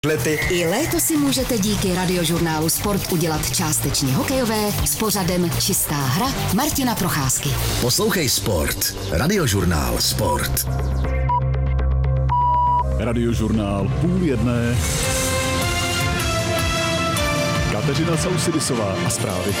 Lety. I léto si můžete díky Radiožurnálu Sport udělat částečně hokejové s pořadem Čistá hra Martina Procházky. Poslouchej Sport. Radiožurnál Sport. Radiožurnál 12:30. Kateřina Sausidisová a zprávy.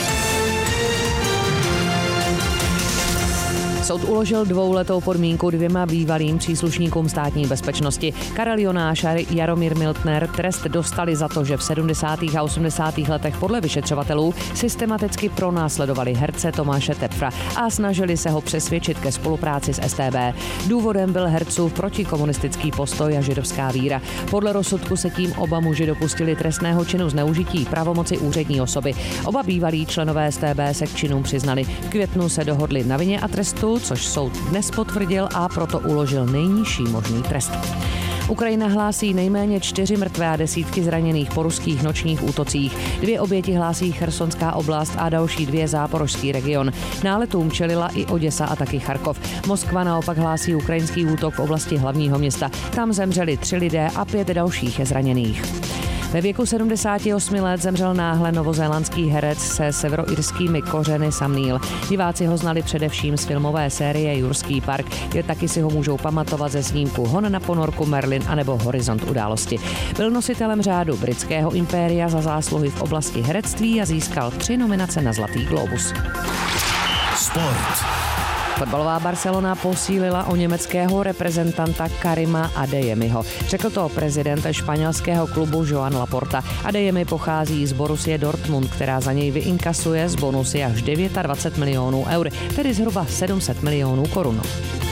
Soud uložil 2letou podmínku 2 bývalým příslušníkům státní bezpečnosti. Karel Jonáš a Jaromír Miltner trest dostali za to, že v 70. a 80. letech podle vyšetřovatelů systematicky pronásledovali herce Tomáše Tepfra a snažili se ho přesvědčit ke spolupráci s StB. Důvodem byl hercův protikomunistický postoj a židovská víra. Podle rozsudku se tím oba muži dopustili trestného činu zneužití pravomoci úřední osoby. Oba bývalí členové StB se k činům přiznali. V květnu se dohodli na vině a trestu, což soud dnes potvrdil a proto uložil nejnižší možný trest. Ukrajina hlásí nejméně 4 mrtvé a desítky zraněných po ruských nočních útocích. 2 oběti hlásí Chersonská oblast a další 2 záporožský region. Náletům čelila i Oděsa a taky Charkov. Moskva naopak hlásí ukrajinský útok v oblasti hlavního města. Tam zemřeli 3 lidé a 5 dalších je zraněných. Ve věku 78 let zemřel náhle novozélandský herec se severoirskými kořeny Sam Neill. Diváci ho znali především z filmové série Jurský park, kde taky si ho můžou pamatovat ze snímku Hon na ponorku Merlin anebo Horizont události. Byl nositelem řádu britského impéria za zásluhy v oblasti herectví a získal 3 nominace na Zlatý glóbus. Sport. Fotbalová Barcelona posílila o německého reprezentanta Karima Adeyemiho. Řekl to prezident španělského klubu Joan Laporta. Adeyemi pochází z Borussie Dortmund, která za něj vyinkasuje z bonusy až 29 milionů eur, tedy zhruba 700 milionů korun.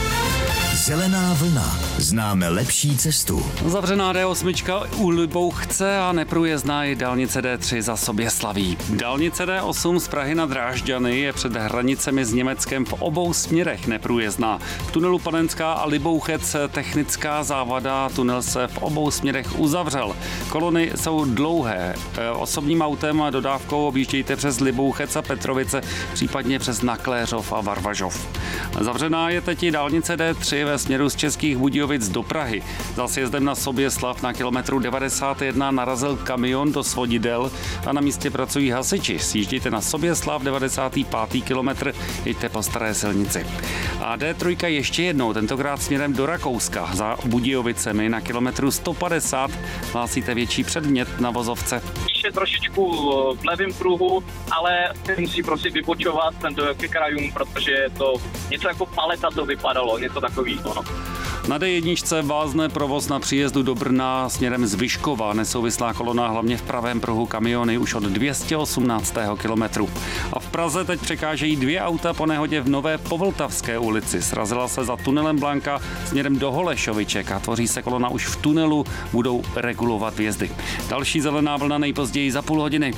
Zelená vlna. Známe lepší cestu. Zavřená D8 u Libouchce a neprůjezdná i dálnice D3 za Soběslaví. Dálnice D8 z Prahy na Drážďany je před hranicemi s Německem v obou směrech neprůjezdná. V tunelu Panenská a Libouchec technická závada, tunel se v obou směrech uzavřel. Kolony jsou dlouhé. Osobním autem a dodávkou objíždějte přes Libouchec a Petrovice, případně přes Nakléřov a Varvažov. Zavřená je teď i dálnice D3 ve směru z Českých Budějovic do Prahy. Za sjezdem na Soběslav na kilometru 91 narazil kamion do svodidel a na místě pracují hasiči. Sjíždějte na Soběslav, 95. kilometr, jeďte po staré silnici. A D3 ještě jednou, tentokrát směrem do Rakouska. Za Budějovicemi na kilometru 150 hlásíte větší předmět na vozovce. Je trošičku v levém pruhu, ale musí prostě vybočovat ten dojezd ke krajům, protože je to něco jako paleta to vypadalo, něco takového. No. Na D1 vázne provoz na příjezdu do Brna směrem z Vyškova. Nesouvislá kolona hlavně v pravém pruhu kamiony už od 218. kilometru. A v Praze teď překážejí 2 auta po nehodě v Nové Povltavské ulici. Srazila se za tunelem Blanka směrem do Holešoviček a tvoří se kolona už v tunelu, budou regulovat vjezdy. Další zelená vlna nejpozději za půl hodiny.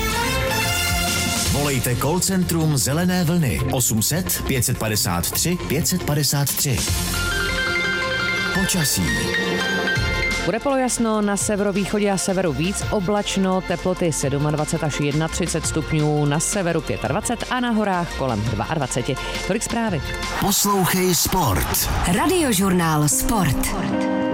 Volejte call centrum Zelené vlny 800 553 553. Počasí. Bude polojasno, na severovýchodě a severu víc oblačno, teploty 27 až 31 stupňů, na severu 25 a na horách kolem 22. Tolik zprávy. Poslouchej Sport. Radiožurnál Sport.